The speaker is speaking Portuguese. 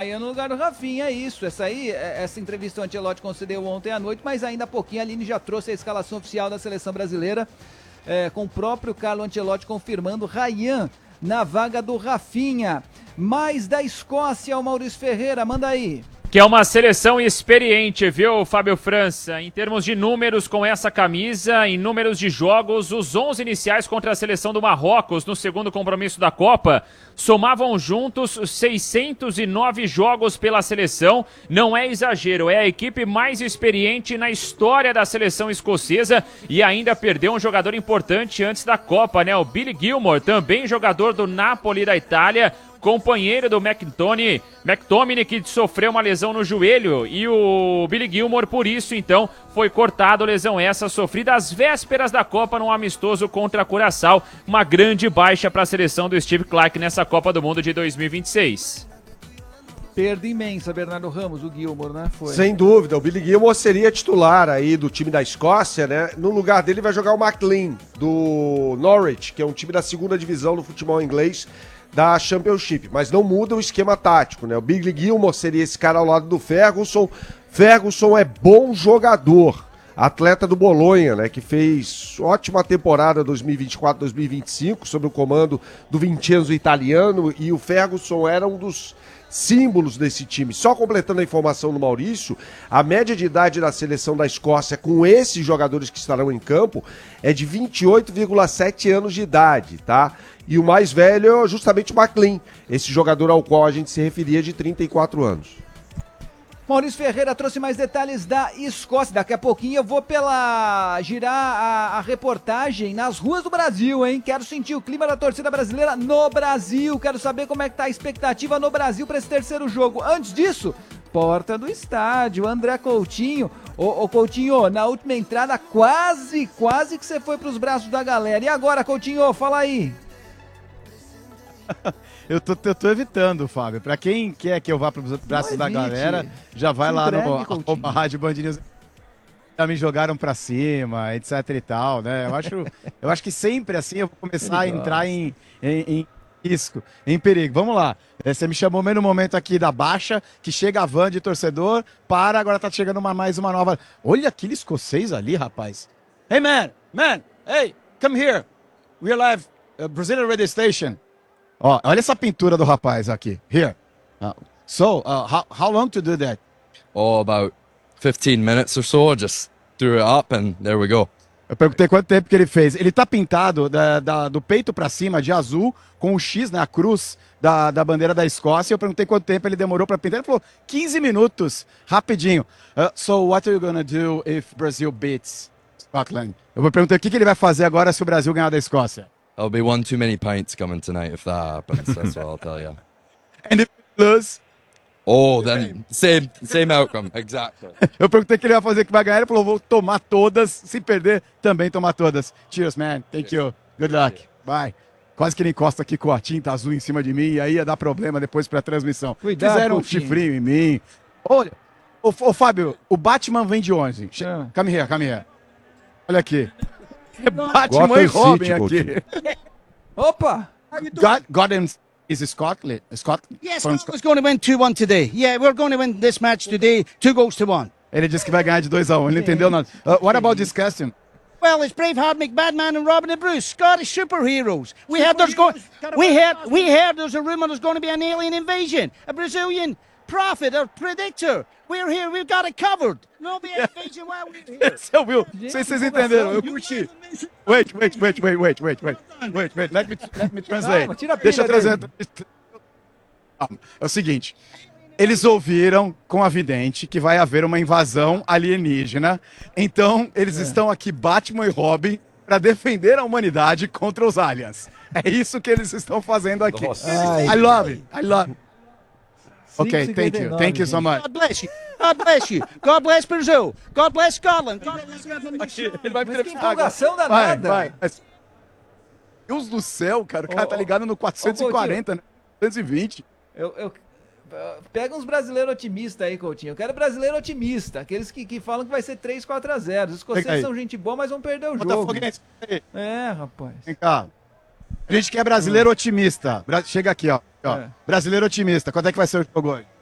Ryan no lugar do Rafinha, é isso. Essa entrevista o Ancelotti concedeu ontem à noite, mas ainda há pouquinho a Aline já trouxe a escalação oficial da seleção brasileira, com o próprio Carlo Ancelotti confirmando Ryan na vaga do Rafinha. Mais da Escócia, o Maurício Ferreira, manda aí. Que é uma seleção experiente, viu, Fábio França? Em termos de números com essa camisa, em números de jogos, os 11 iniciais contra a seleção do Marrocos no segundo compromisso da Copa somavam juntos 609 jogos pela seleção. Não é exagero, é a equipe mais experiente na história da seleção escocesa e ainda perdeu um jogador importante antes da Copa, né? O Billy Gilmour, também jogador do Napoli da Itália, companheiro do McTominay, que sofreu uma lesão no joelho, e o Billy Gilmour, por isso, então, foi cortado. Lesão essa sofrida às vésperas da Copa num amistoso contra a Curaçao. Uma grande baixa para a seleção do Steve Clarke nessa Copa do Mundo de 2026. Perda imensa, Bernardo Ramos, o Gilmour, né? Foi. Sem dúvida, o Billy Gilmour seria titular aí do time da Escócia, né? No lugar dele vai jogar o McLean, do Norwich, que é um time da segunda divisão do futebol inglês, da Championship, mas não muda o esquema tático, né? O Billy Gilmour seria esse cara ao lado do Ferguson. Ferguson é bom jogador, atleta do Bolonha, né? Que fez ótima temporada 2024-2025 sob o comando do Vincenzo Italiano, e o Ferguson era um dos símbolos desse time. Só completando a informação do Maurício, a média de idade da seleção da Escócia com esses jogadores que estarão em campo é de 28,7 anos de idade, tá? E o mais velho é justamente o McLean, esse jogador ao qual a gente se referia, de 34 anos. Maurício Ferreira trouxe mais detalhes da Escócia. Daqui a pouquinho eu vou girar a reportagem nas ruas do Brasil, hein? Quero sentir o clima da torcida brasileira no Brasil. Quero saber como é que tá a expectativa no Brasil para esse terceiro jogo. Antes disso, porta do estádio, André Coutinho. Ô Coutinho, na última entrada quase que você foi pros braços da galera. E agora, Coutinho, fala aí. Eu tô evitando, Fábio. Pra quem quer que eu vá pros braços da galera, já vai lá no Rádio Band News. Já me jogaram pra cima, etc e tal, né? Eu acho que sempre assim eu vou começar a entrar em risco, em perigo. Vamos lá. Você me chamou meio no momento aqui da baixa, que chega a van de torcedor, agora tá chegando mais uma nova. Olha aquele escocês ali, rapaz. Hey, man, hey, come here. We're live, Brazilian Radio Station. Ó, olha essa pintura do rapaz aqui. Here. How long to do that? Oh, about 15 minutes or so. Just threw it up and there we go. Eu perguntei quanto tempo que ele fez. Ele tá pintado do peito pra cima de azul, com o X, né, a cruz da bandeira da Escócia. Eu perguntei quanto tempo ele demorou pra pintar. Ele falou 15 minutos, rapidinho. So what are you gonna do if Brazil beats Scotland? Eu perguntei o que ele vai fazer agora se o Brasil ganhar da Escócia. There'll be one too many pints coming tonight if that happens. That's what I'll tell you. And if we lose? Oh, then same outcome, exactly. Eu perguntei o que ele vai fazer, que vai ganhar. Ele falou, vou tomar todas. Se perder, também tomar todas. Cheers, man. Thank you. Good luck. Bye. Quase que ele encosta aqui com a tinta azul em cima de mim, e aí ia dar problema depois pra transmissão. Cuidado, fizeram um chifrinho em mim. Olha, ô Fábio, o Batman vem de onde? Come here. Olha aqui. É Batman e Robin aqui. Opa! Gotham is Scotland. Yes, Scotland's going to win 2-1 today. Yeah, we're going to win this match today, 2-1. Ele disse que vai ganhar de 2-1. Ele não entendeu nada. What about this costume? Well, it's Braveheart, McBadman, and Robin and Bruce, Scottish superheroes. We heard there's a rumor there's going to be an alien invasion, a Brazilian prophet or predictor. We're here, we've got it covered. No be invasion while we're here. Você ouviu? Não sei se vocês entenderam. Eu curti. Wait. Let me translate. Deixa eu trazer. É o seguinte. Eles ouviram com a vidente que vai haver uma invasão alienígena. Então, eles estão aqui, Batman e Robin, para defender a humanidade contra os aliens. É isso que eles estão fazendo aqui. I love it. Okay, thank you so much. God bless you. God bless Brazil. God bless Scotland. God bless Ele vai que empolgação danada. Vai. Deus do céu, cara. O cara tá ligado no 440, né? 220. Pega uns brasileiros otimistas aí, Coutinho. Eu quero brasileiro otimista. Aqueles que falam que vai ser 3-4-0. Os escoceses são gente boa, mas vão perder o jogo. Rapaz. Vem cá. A gente quer brasileiro otimista. Chega aqui, ó. Brasileiro otimista. Quanto é que vai ser o jogo hoje?